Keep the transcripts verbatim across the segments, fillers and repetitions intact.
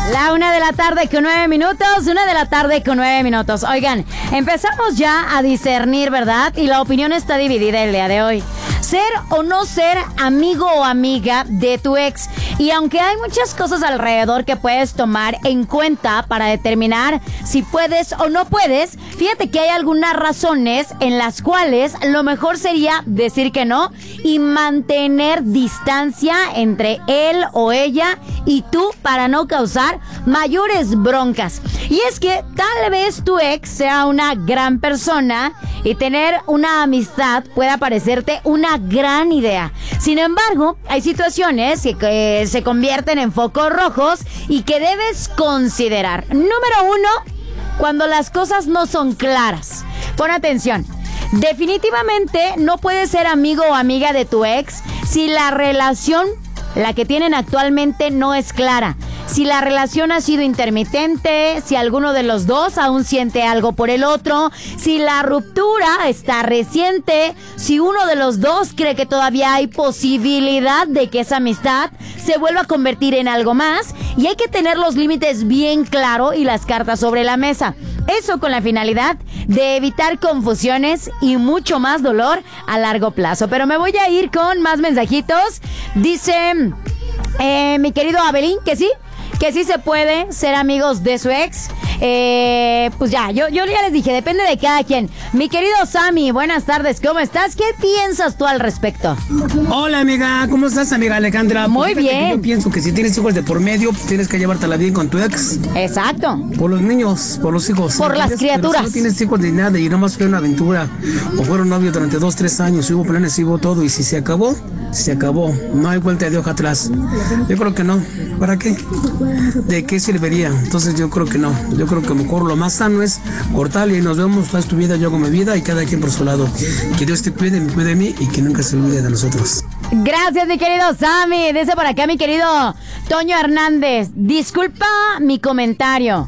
La una de la tarde con nueve minutos, una de la tarde con nueve minutos. Oigan, empezamos ya a discernir, ¿verdad? Y la opinión está dividida el día de hoy. Ser o no ser amigo o amiga de tu ex. Y aunque hay muchas cosas alrededor que puedes tomar en cuenta para determinar si puedes o no puedes, fíjate que hay algunas razones en las cuales lo mejor sería decir que no y mantener distancia entre él o ella y tú para no causar mayores broncas. Y es que tal vez tu ex sea una gran persona y tener una amistad pueda parecerte una gran idea. Sin embargo, hay situaciones que, que se convierten en focos rojos y que debes considerar. Número uno, cuando las cosas no son claras. Pon atención. Definitivamente no puedes ser amigo o amiga de tu ex si la relación, la que tienen actualmente, no es clara. Si la relación ha sido intermitente, si alguno de los dos aún siente algo por el otro, si la ruptura está reciente, si uno de los dos cree que todavía hay posibilidad de que esa amistad se vuelva a convertir en algo más, y hay que tener los límites bien claros y las cartas sobre la mesa. Eso con la finalidad de evitar confusiones y mucho más dolor a largo plazo. Pero me voy a ir con más mensajitos. Dice eh, mi querido Abelín que sí, que sí se puede ser amigos de su ex. Eh, pues ya, yo, yo ya les dije, depende de cada quien. Mi querido Sammy, buenas tardes, ¿cómo estás? ¿Qué piensas tú al respecto? Hola, amiga, ¿cómo estás, amiga Alejandra? Muy pues bien. Yo pienso que si tienes hijos de por medio, pues tienes que llevártela bien con tu ex. Exacto. Por los niños, por los hijos. Por las criaturas. Si no tienes hijos ni nada y nomás fue una aventura, o fueron novios durante dos, tres años, hubo planes, hubo todo, y si se acabó, se acabó. No hay vuelta de hoja atrás. Yo creo que no. ¿Para qué? ¿De qué serviría? Entonces yo creo que no. Yo creo que mejor lo más sano es cortarle y nos vemos, haz tu vida, yo hago mi vida y cada quien por su lado. Que Dios te cuide, me cuide de mí y que nunca se olvide de nosotros. Gracias, mi querido Sammy. Dice por acá mi querido Toño Hernández. Disculpa mi comentario.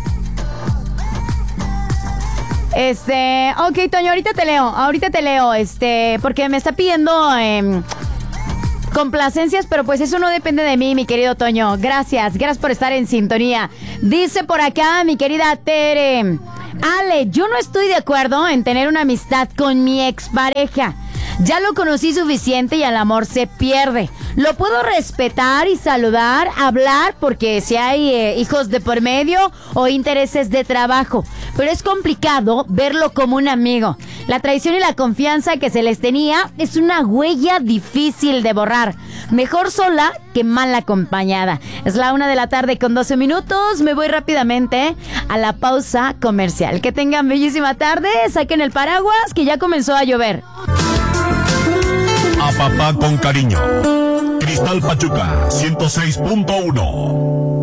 Este, ok, Toño, ahorita te leo, ahorita te leo, este, porque me está pidiendo eh, complacencias, pero pues eso no depende de mí, mi querido Toño. Gracias, gracias por estar en sintonía. Dice por acá mi querida Tere. Ale, yo no estoy de acuerdo en tener una amistad con mi expareja. Ya lo conocí suficiente y el amor se pierde. Lo puedo respetar y saludar, hablar, porque si hay eh, hijos de por medio o intereses de trabajo. Pero es complicado verlo como un amigo. La traición y la confianza que se les tenía es una huella difícil de borrar. Mejor sola que mal acompañada. Es la una de la tarde con doce minutos. Me voy rápidamente a la pausa comercial. Que tengan bellísima tarde. Saquen el paraguas que ya comenzó a llover. A papá con cariño. Cristal Pachuca ciento seis punto uno.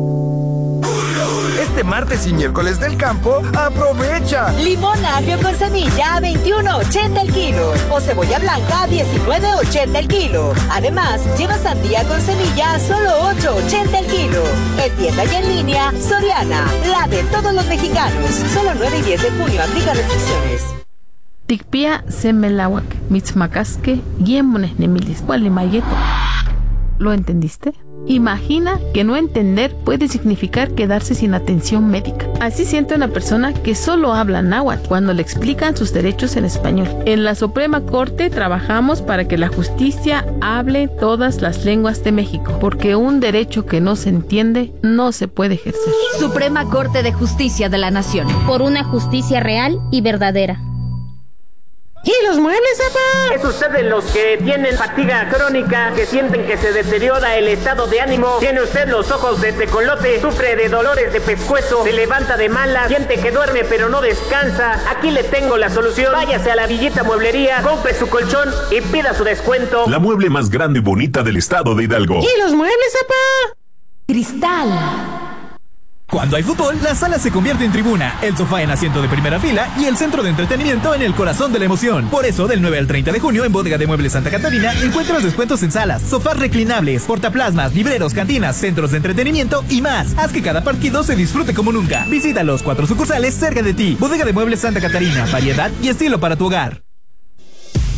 Este martes y miércoles del campo, aprovecha. Limón agrio con semilla a veintiuno ochenta el kilo. O cebolla blanca a diecinueve ochenta el kilo. Además, lleva sandía con semilla a solo ocho ochenta el kilo. En tienda y en línea, Soriana, la de todos los mexicanos. Solo nueve y diez de junio, aplica restricciones. Tikpia semelawak, mitzmacasque, guiemones nemilis, gualimayeto. ¿Lo entendiste? Imagina que no entender puede significar quedarse sin atención médica. Así siente una persona que solo habla náhuatl cuando le explican sus derechos en español. En la Suprema Corte trabajamos para que la justicia hable todas las lenguas de México, porque un derecho que no se entiende no se puede ejercer. Suprema Corte de Justicia de la Nación. Por una justicia real y verdadera. ¿Y los muebles, papá? ¿Es usted de los que tienen fatiga crónica, que sienten que se deteriora el estado de ánimo? ¿Tiene usted los ojos de tecolote? ¿Sufre de dolores de pescuezo? ¿Se levanta de malas? ¿Siente que duerme pero no descansa? Aquí le tengo la solución. Váyase a la Villita Mueblería, compre su colchón y pida su descuento. La mueble más grande y bonita del estado de Hidalgo. ¿Y los muebles, papá? Cristal. Cuando hay fútbol, la sala se convierte en tribuna, el sofá en asiento de primera fila y el centro de entretenimiento en el corazón de la emoción. Por eso, del nueve al treinta de junio en Bodega de Muebles Santa Catarina, encuentras descuentos en salas, sofás reclinables, portaplasmas, libreros, cantinas, centros de entretenimiento y más. Haz que cada partido se disfrute como nunca. Visita los cuatro sucursales cerca de ti. Bodega de Muebles Santa Catarina, variedad y estilo para tu hogar.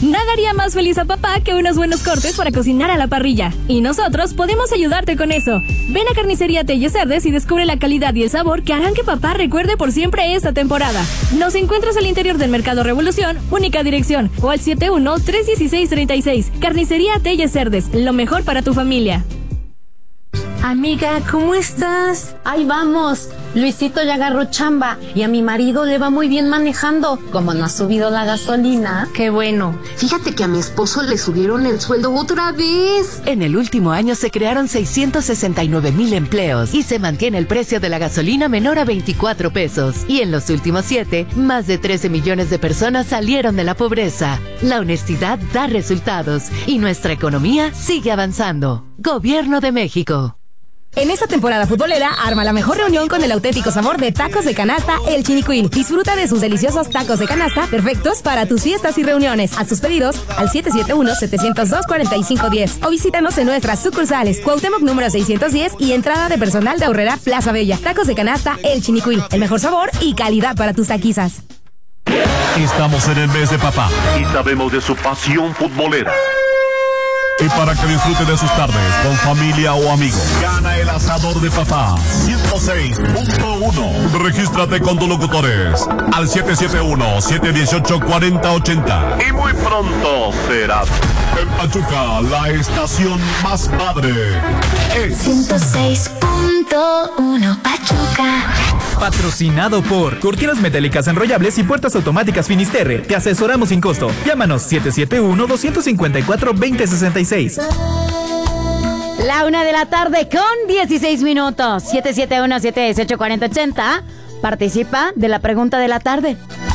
Nada haría más feliz a papá que unos buenos cortes para cocinar a la parrilla. Y nosotros podemos ayudarte con eso. Ven a Carnicería Telles Cerdes y descubre la calidad y el sabor que harán que papá recuerde por siempre esta temporada. Nos encuentras al interior del Mercado Revolución, única dirección, o al siete uno, tres uno seis, tres seis. Carnicería Telles Cerdes, lo mejor para tu familia. Amiga, ¿cómo estás? Ahí vamos. Luisito ya agarró chamba y a mi marido le va muy bien manejando. Como no ha subido la gasolina. Qué bueno. Fíjate que a mi esposo le subieron el sueldo otra vez. En el último año se crearon seiscientos sesenta y nueve mil empleos y se mantiene el precio de la gasolina menor a veinticuatro pesos. Y en los últimos siete, más de trece millones de personas salieron de la pobreza. La honestidad da resultados y nuestra economía sigue avanzando. Gobierno de México. En esta temporada futbolera, arma la mejor reunión con el auténtico sabor de tacos de canasta El Chinicuil. Disfruta de sus deliciosos tacos de canasta, perfectos para tus fiestas y reuniones. Haz tus pedidos al siete siete uno, siete cero dos, cuatro cinco uno cero o visítanos en nuestras sucursales Cuauhtémoc número seiscientos diez y entrada de personal de Aurrera Plaza Bella. Tacos de canasta El Chinicuil, el mejor sabor y calidad para tus taquizas. Estamos en el mes de papá y sabemos de su pasión futbolera. Y para que disfrute de sus tardes con familia o amigos, gana el asador de papá ciento seis punto uno. Regístrate con tus locutores al siete siete uno, siete uno ocho, cuatro cero ocho cero. Y muy pronto será en Pachuca la estación más padre. Es ciento seis punto uno Pachuca. Patrocinado por Cortinas Metálicas Enrollables y Puertas Automáticas Finisterre. Te asesoramos sin costo. Llámanos siete siete uno, dos cinco cuatro, dos cero seis seis. La una de la tarde con dieciséis minutos. siete siete uno, siete uno ocho, cuatro cero ocho cero. Participa de la pregunta de la tarde.